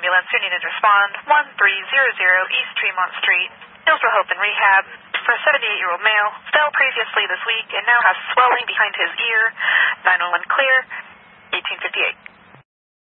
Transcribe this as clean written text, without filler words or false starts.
ambulance, who needed to respond? 1300 East Tremont Street, Hillsborough Hope and Rehab, for a 78-year-old male, fell previously this week and now has swelling behind his ear. 911 clear, 1858.